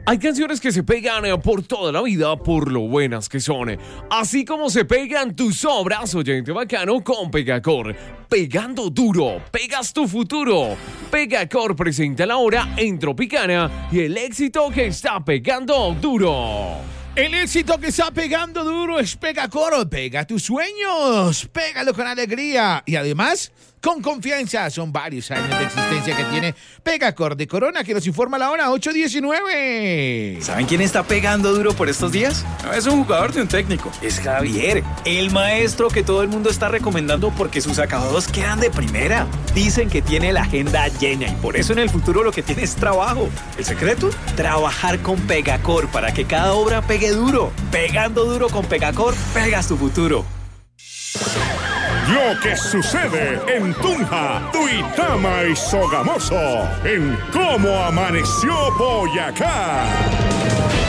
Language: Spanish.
Hay canciones que se pegan por toda la vida por lo buenas que son. Así como se pegan tus obras, oyente bacano, con Pegacor. Pegando duro, pegas tu futuro. Pegacor presenta la hora en Tropicana y el éxito que está pegando duro. El éxito que está pegando duro es Pegacor. Pega tus sueños, pégalo con alegría y además con confianza. Son varios años de existencia que tiene Pegacor de Corona, que nos informa la hora 8:19. ¿Saben quién está pegando duro por estos días? No es un jugador de un técnico, es Javier, el maestro que todo el mundo está recomendando porque sus acabados quedan de primera. Dicen que tiene la agenda llena y por eso en el futuro lo que tiene es trabajo. ¿El secreto? Trabajar con Pegacor para que cada obra pegue duro. Pegando duro con Pegacor, pegas tu futuro. Lo que sucede en Tunja, Duitama y Sogamoso, en Cómo Amaneció Boyacá.